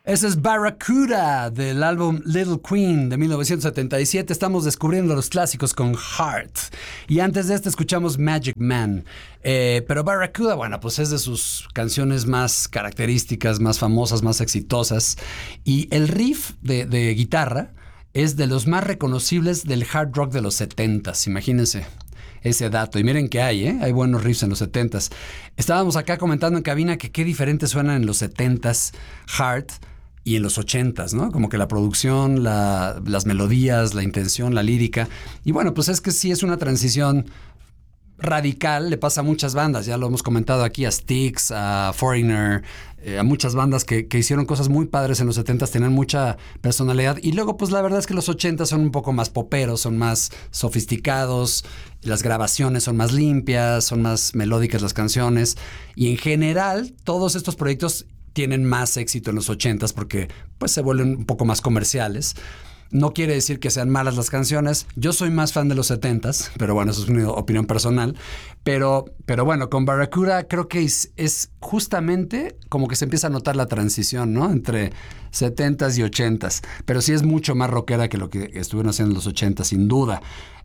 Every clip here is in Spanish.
Ese es Barracuda del álbum Little Queen de 1977. Estamos descubriendo los clásicos con Heart. Y antes de este escuchamos Magic Man. Pero Barracuda, bueno, pues es de sus canciones más características, más famosas, más exitosas. Y el riff de guitarra es de los más reconocibles del hard rock de los 70s. Imagínense ese dato. Y miren que hay buenos riffs en los 70s. Estábamos acá comentando en cabina que qué diferentes suenan en los 70s Heart y en los 80s, ¿no? Como que la producción, las melodías, la intención, la lírica. Y bueno, pues es que sí es una transición radical, le pasa a muchas bandas, ya lo hemos comentado aquí, a Styx, a Foreigner, a muchas bandas que hicieron cosas muy padres en los 70s, tenían mucha personalidad. Y luego, pues la verdad es que los 80s son un poco más poperos, son más sofisticados, las grabaciones son más limpias, son más melódicas las canciones. Y en general, todos estos proyectos tienen más éxito en los 80s porque pues se vuelven un poco más comerciales. No quiere decir que sean malas las canciones. Yo soy más fan de los 70s, pero bueno, eso es una opinión personal. Pero bueno, con Barracuda creo que es justamente como que se empieza a notar la transición, ¿no? Entre 70s y 80s. Pero sí es mucho más rockera que lo que estuvieron haciendo en los 80s, sin duda.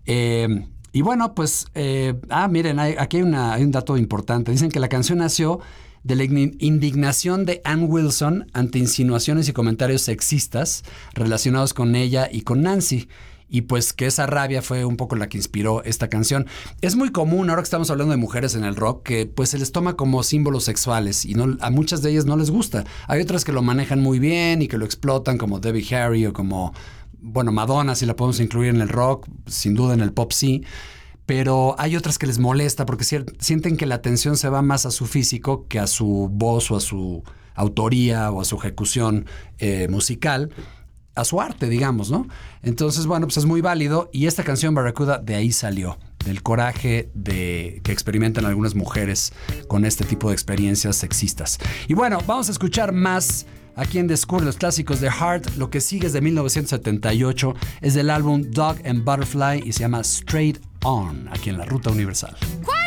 Y bueno, pues, miren, aquí hay un dato importante. Dicen que la canción nació de la indignación de Ann Wilson ante insinuaciones y comentarios sexistas relacionados con ella y con Nancy. Y pues que esa rabia fue un poco la que inspiró esta canción. Es muy común, ahora que estamos hablando de mujeres en el rock, que pues se les toma como símbolos sexuales y a muchas de ellas no les gusta. Hay otras que lo manejan muy bien y que lo explotan, como Debbie Harry o como, bueno, Madonna, si la podemos incluir en el rock, sin duda en el pop sí. Pero hay otras que les molesta porque sienten que la atención se va más a su físico que a su voz o a su autoría o a su ejecución musical, a su arte, digamos, ¿no? Entonces, bueno, pues es muy válido. Y esta canción Barracuda de ahí salió, del coraje que experimentan algunas mujeres con este tipo de experiencias sexistas. Y bueno, vamos a escuchar más aquí en Descubre los clásicos de Heart. Lo que sigue es de 1978, es del álbum Dog and Butterfly y se llama Straight On, aquí en la Ruta Universal.